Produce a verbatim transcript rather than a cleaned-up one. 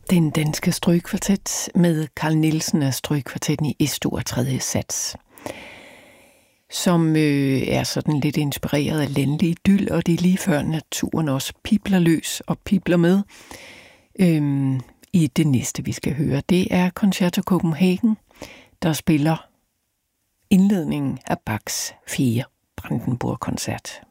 Den danske strygekvartet med Carl Nielsen af Strygekvartetten i Es-dur tredje sats, som øh, er sådan lidt inspireret af landlig idyl, og det er lige før naturen også pibler løs og pibler med. Øhm, I det næste, vi skal høre, det er Concerto Copenhagen, der spiller indledningen af Bachs fjerde Brandenburg-koncert.